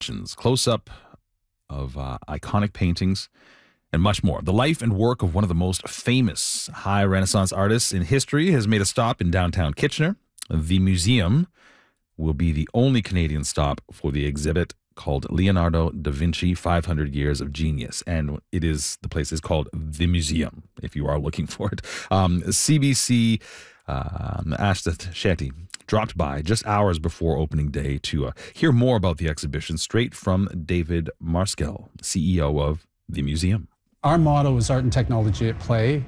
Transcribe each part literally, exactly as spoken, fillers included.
close-up of uh, iconic paintings, and much more. The life and work of one of the most famous high Renaissance artists in history has made a stop in downtown Kitchener. The museum will be the only Canadian stop for the exhibit called Leonardo da Vinci five hundred Years of Genius. And it is, the place is called The Museum, if you are looking for it. Um, C B C um, Ashton Shetty dropped by just hours before opening day to uh, hear more about the exhibition straight from David Marskell, C E O of The Museum. Our motto is art and technology at play,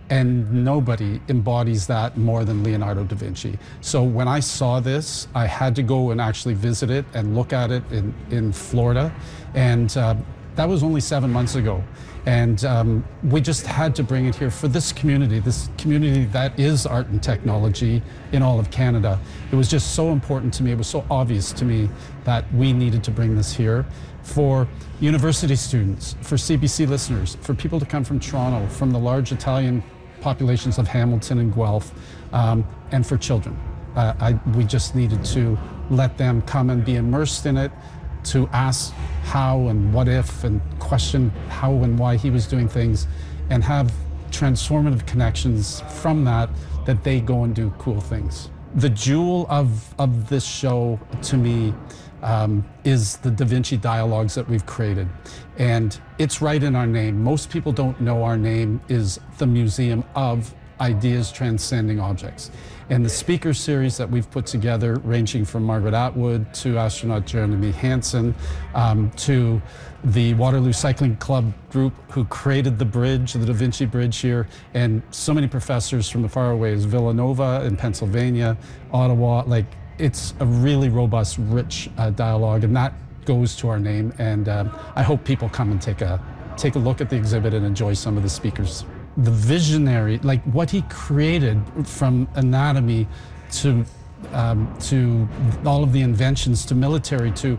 and nobody embodies that more than Leonardo da Vinci. So when I saw this, I had to go and actually visit it and look at it in, in Florida. And uh, that was only seven months ago. And um, we just had to bring it here for this community, this community that is art and technology in all of Canada. It was just so important to me, it was so obvious to me that we needed to bring this here for university students, for C B C listeners, for people to come from Toronto, from the large Italian populations of Hamilton and Guelph, um, and for children. Uh, I, we just needed to let them come and be immersed in it, to ask how and what if, and question how and why he was doing things, and have transformative connections from that, that they go and do cool things. The jewel of, of this show, to me, um, is the Da Vinci dialogues that we've created. And it's right in our name. Most people don't know our name is the Museum of Ideas Transcending Objects. And the speaker series that we've put together, ranging from Margaret Atwood to astronaut Jeremy Hansen, um, to the Waterloo Cycling Club group who created the bridge, the Da Vinci Bridge here, and so many professors from the far away as Villanova in Pennsylvania, Ottawa. Like, it's a really robust, rich uh, dialogue, and that goes to our name. And um, I hope people come and take a take a look at the exhibit and enjoy some of the speakers. The visionary, like what he created from anatomy to um, to all of the inventions, to military, to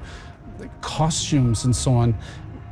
costumes and so on,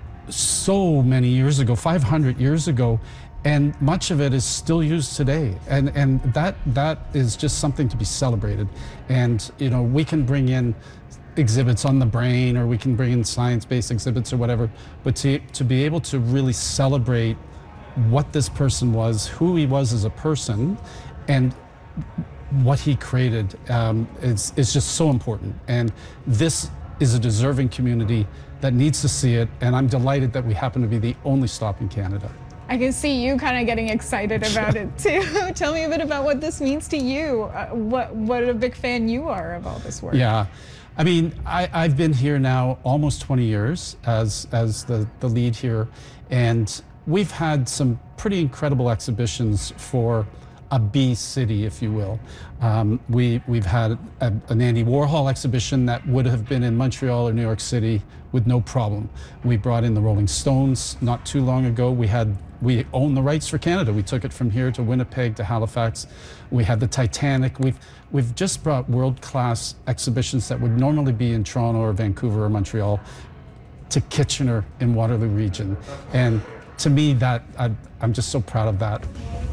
so many years ago, five hundred years ago, and much of it is still used today. And and that that is just something to be celebrated. And you know, we can bring in exhibits on the brain, or we can bring in science-based exhibits or whatever, but to to be able to really celebrate what this person was, who he was as a person, and what he created um, is, is just so important. And this is a deserving community that needs to see it, and I'm delighted that we happen to be the only stop in Canada. I can see you kind of getting excited about it too. Tell me a bit about what this means to you, uh, what, what a big fan you are of all this work. Yeah. I mean, I, I've been here now almost twenty years as, as the, the lead here, and we've had some pretty incredible exhibitions for a B city, if you will. Um, we, we've had a, an Andy Warhol exhibition that would have been in Montreal or New York City with no problem. We brought in the Rolling Stones not too long ago. We had, we own the rights for Canada. We took it from here to Winnipeg to Halifax. We had the Titanic. We've, we've just brought world-class exhibitions that would normally be in Toronto or Vancouver or Montreal to Kitchener in Waterloo region. And to me, that I, I'm just so proud of that.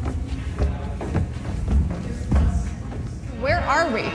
Where are we?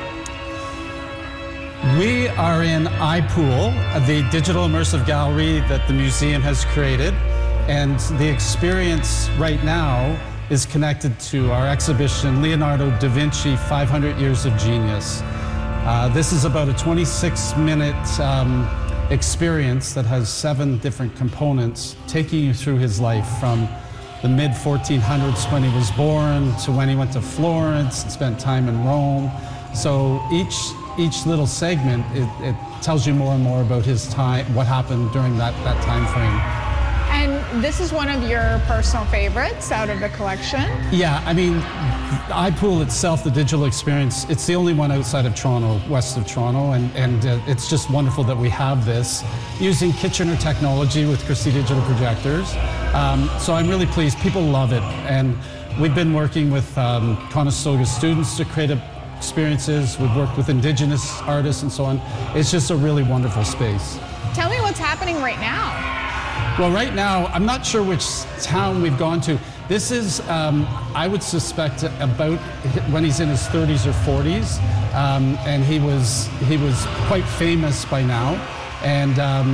We are in iPool, the digital immersive gallery that the museum has created. And the experience right now is connected to our exhibition, Leonardo da Vinci five hundred Years of Genius. Uh, this is about a twenty-six minute um, experience that has seven different components, taking you through his life from the mid fourteen hundreds when he was born to when he went to Florence and spent time in Rome. So each each little segment, it, it tells you more and more about his time, what happened during that, that time frame. And this is one of your personal favorites out of the collection? Yeah, I mean, iPool itself, the digital experience, it's the only one outside of Toronto, west of Toronto, and, and uh, it's just wonderful that we have this using Kitchener technology with Christie Digital Projectors. Um, so I'm really pleased. People love it. And we've been working with um, Conestoga students to create experiences. We've worked with Indigenous artists and so on. It's just a really wonderful space. Tell me what's happening right now. Well, right now, I'm not sure which town we've gone to. This is, um, I would suspect, about when he's in his thirties or forties, um, and he was he was quite famous by now. And um,